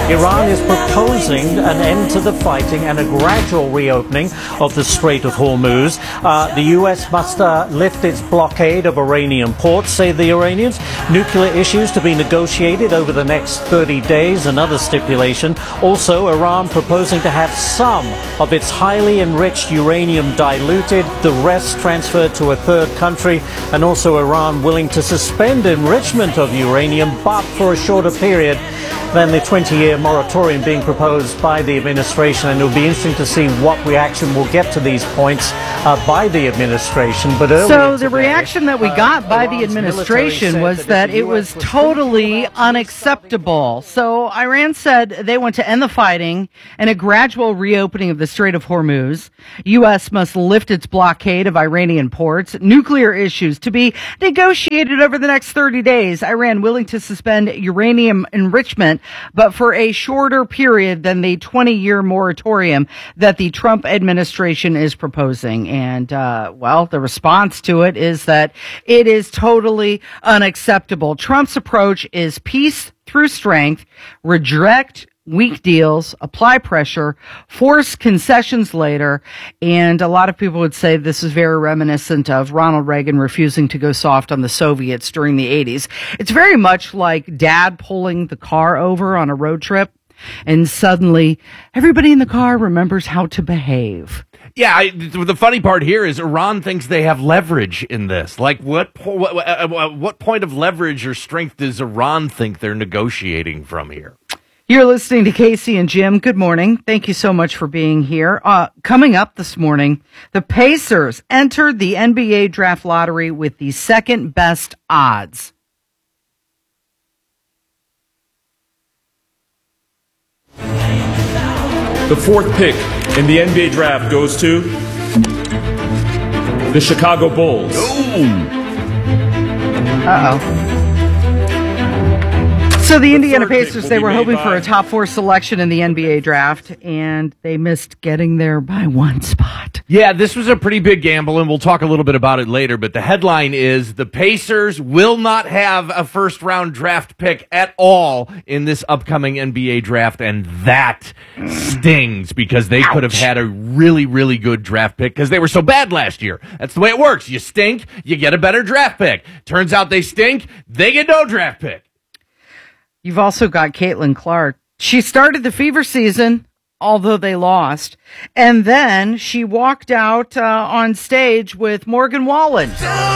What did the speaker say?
Iran is proposing an end to the fighting and a gradual reopening of the Strait of Hormuz. The U.S. must lift its blockade of Iranian ports, say the Iranians. Nuclear issues to be negotiated over the next 30 days, another stipulation. Also, Iran proposing to have some of its highly enriched uranium diluted, the rest transferred to a third country, and also Iran willing to suspend enrichment of uranium, but for a shorter period than the 20-year moratorium being proposed by the administration. And it'll be interesting to see what reaction we'll get to these points by the administration. But so the reaction that we got by the administration was that it was totally unacceptable. So Iran said they want to end the fighting and a gradual reopening of the Strait of Hormuz. U.S. must lift its blockade of Iranian ports. Nuclear issues to be negotiated over the next 30 days. Iran willing to suspend uranium enrichment, but for a shorter period than the 20-year moratorium that the Trump administration is proposing. And, the response to it is that it is totally unacceptable. Trump's approach is peace through strength, reject weak deals, apply pressure, force concessions later. And a lot of people would say this is very reminiscent of Ronald Reagan refusing to go soft on the Soviets during the 80s. It's very much like dad pulling the car over on a road trip, and suddenly everybody in the car remembers how to behave. Yeah, the funny part here is Iran thinks they have leverage in this. Like, what point of leverage or strength does Iran think they're negotiating from here? You're listening to Casey and Jim. Good morning. Thank you so much for being here. Coming up this morning, the Pacers entered the NBA draft lottery with the second best odds. The fourth pick in the NBA draft goes to the Chicago Bulls. Uh-oh. So the Indiana Pacers, they were hoping for a top 4 selection in the NBA draft, and they missed getting there by one spot. Yeah, this was a pretty big gamble, and we'll talk a little bit about it later, but the headline is the Pacers will not have a first-round draft pick at all in this upcoming NBA draft, and that stings because they could have had a really, really good draft pick because they were so bad last year. That's the way it works. You stink, you get a better draft pick. Turns out they stink, they get no draft pick. You've also got Caitlin Clark. She started the Fever season, although they lost. And then she walked out on stage with Morgan Wallen.